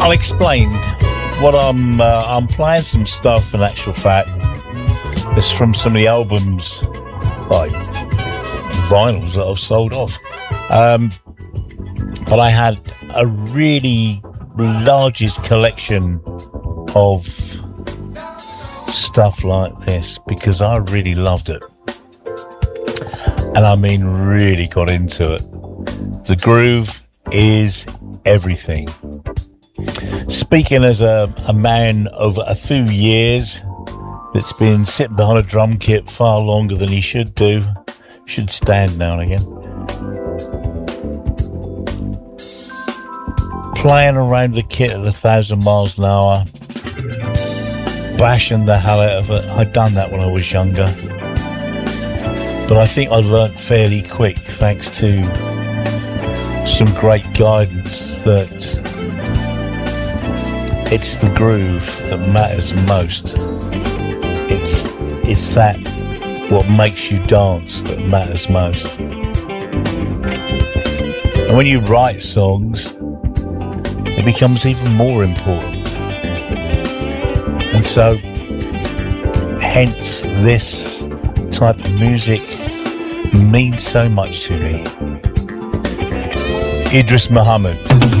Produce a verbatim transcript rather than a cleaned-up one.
I'll explain. What I'm uh, I'm playing some stuff. In actual fact, it's from some of the albums, like vinyls that I've sold off. Um, but I had a really largest collection of stuff like this because I really loved it, and I mean really got into it. The groove is everything. Speaking as a, a man over a few years that's been sitting behind a drum kit far longer than he should do, should stand now and again. Playing around the kit at a thousand miles an hour, bashing the hell out of it. I'd done that when I was younger, but I think I learnt fairly quick thanks to some great guidance that it's the groove that matters most. It's it's that what makes you dance that matters most. And when you write songs, it becomes even more important. And so, hence this type of music means so much to me. Idris Muhammad.